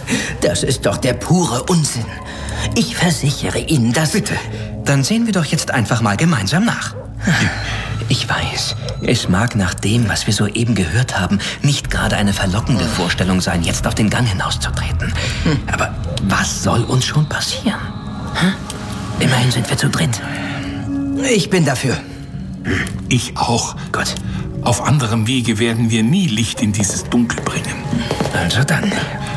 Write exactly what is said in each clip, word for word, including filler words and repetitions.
Das ist doch der pure Unsinn. Ich versichere Ihnen, dass... Bitte, dann sehen wir doch jetzt einfach mal gemeinsam nach. Ich weiß, es mag nach dem, was wir soeben gehört haben, nicht gerade eine verlockende Vorstellung sein, jetzt auf den Gang hinauszutreten. Aber was soll uns schon passieren? Immerhin sind wir zu dritt. Ich bin dafür. Ich auch. Gut. Auf anderem Wege werden wir nie Licht in dieses Dunkel bringen. Also dann.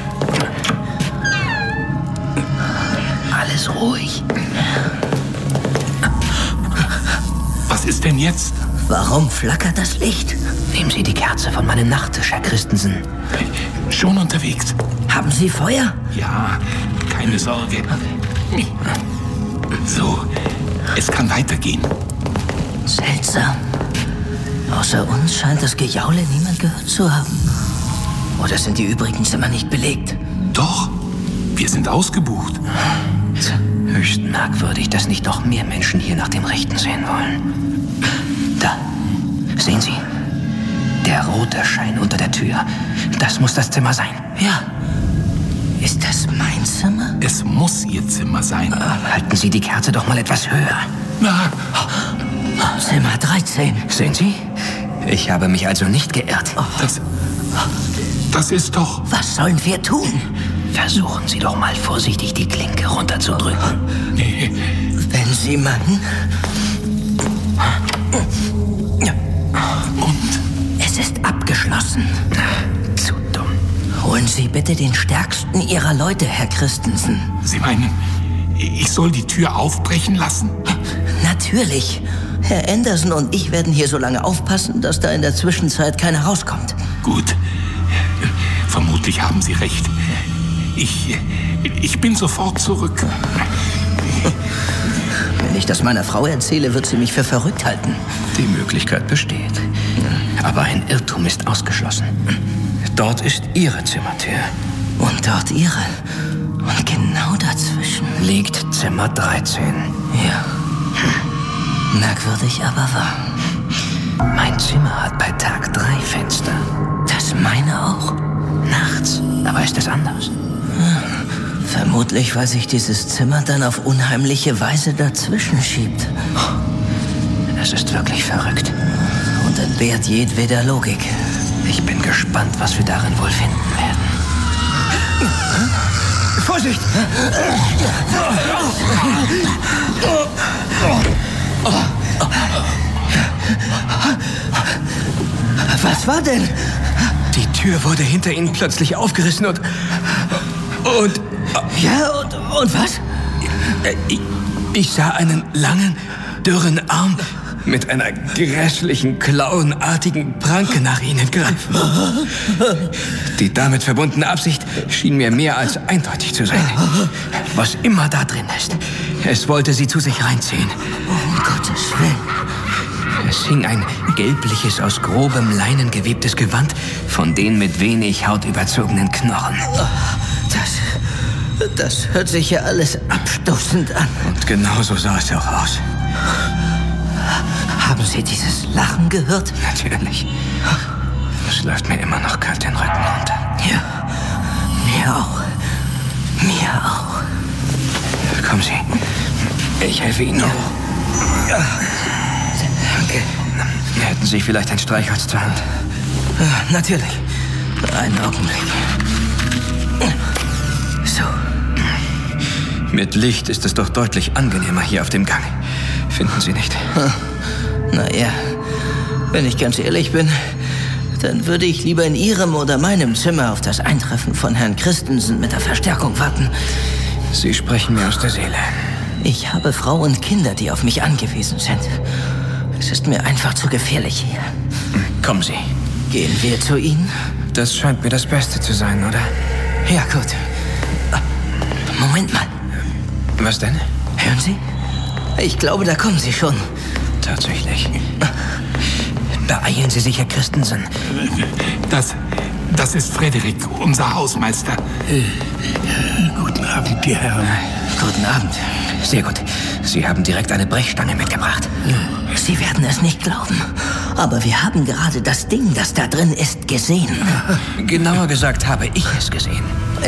Alles ruhig. Was ist denn jetzt? Warum flackert das Licht? Nehmen Sie die Kerze von meinem Nachttisch, Herr Christensen. Schon unterwegs. Haben Sie Feuer? Ja, keine Sorge. So, es kann weitergehen. Seltsam. Außer uns scheint das Gejaule niemand gehört zu haben. Oder sind die übrigen Zimmer nicht belegt? Doch, wir sind ausgebucht. Höchst merkwürdig, dass nicht noch mehr Menschen hier nach dem Rechten sehen wollen. Da, sehen Sie? Der rote Schein unter der Tür. Das muss das Zimmer sein. Ja. Ist das mein Zimmer? Es muss Ihr Zimmer sein. Halten Sie die Kerze doch mal etwas höher. Na, Zimmer dreizehn. Sehen Sie? Ich habe mich also nicht geirrt. das, das ist doch... Was sollen wir tun? Versuchen Sie doch mal vorsichtig, die Klinke runterzudrücken. Nee, Wenn Sie meinen. und? Es ist abgeschlossen. Zu dumm. Holen Sie bitte den stärksten Ihrer Leute, Herr Christensen. Sie meinen, ich soll die Tür aufbrechen lassen? Natürlich. Herr Anderson und ich werden hier so lange aufpassen, dass da in der Zwischenzeit keiner rauskommt. Gut. Vermutlich haben Sie recht. Ich, ich bin sofort zurück. Wenn ich das meiner Frau erzähle, wird sie mich für verrückt halten. Die Möglichkeit besteht. Aber ein Irrtum ist ausgeschlossen. Dort ist Ihre Zimmertür. Und dort Ihre. Und genau dazwischen. Liegt Zimmer dreizehn. Ja. Merkwürdig, aber wahr. Mein Zimmer hat bei Tag drei Fenster. Das meine auch. Nachts aber ist es anders. Vermutlich, weil sich dieses Zimmer dann auf unheimliche Weise dazwischen schiebt. Es ist wirklich verrückt. Und entbehrt jedweder Logik. Ich bin gespannt, was wir darin wohl finden werden. Vorsicht! Was war denn? Die Tür wurde hinter Ihnen plötzlich aufgerissen und... Und... Ja, und, und was? Ich, ich sah einen langen, dürren Arm mit einer grässlichen, klauenartigen Pranke nach Ihnen greifen. Die damit verbundene Absicht schien mir mehr als eindeutig zu sein. Was immer da drin ist, es wollte Sie zu sich reinziehen. Um Gottes Willen. Es hing ein gelbliches, aus grobem Leinen gewebtes Gewand von den mit wenig Haut überzogenen Knochen. Das, das hört sich ja alles abstoßend an. Und genauso sah es auch aus. Haben Sie dieses Lachen gehört? Natürlich. Es läuft mir immer noch kalt den Rücken runter. Ja, mir auch. Mir auch. Kommen Sie. Ich helfe Ihnen. Ja. Danke. Hätten Sie vielleicht ein Streichholz zur Hand? Ja, natürlich. Einen Augenblick. So. Mit Licht ist es doch deutlich angenehmer hier auf dem Gang. Finden Sie nicht? Naja, wenn ich ganz ehrlich bin, dann würde ich lieber in Ihrem oder meinem Zimmer auf das Eintreffen von Herrn Christensen mit der Verstärkung warten. Sie sprechen mir aus der Seele. Ich habe Frau und Kinder, die auf mich angewiesen sind. Es ist mir einfach zu gefährlich hier. Kommen Sie. Gehen wir zu Ihnen? Das scheint mir das Beste zu sein, oder? Ja, gut. Moment mal. Was denn? Hören Sie? Ich glaube, da kommen Sie schon. Tatsächlich. Beeilen Sie sich, Herr Christensen. Das, das ist Frederik, unser Hausmeister. Guten Abend, die Herren. Guten Abend. Sehr gut. Sie haben direkt eine Brechstange mitgebracht. Sie werden es nicht glauben, aber wir haben gerade das Ding, das da drin ist, gesehen. Genauer gesagt habe ich es gesehen.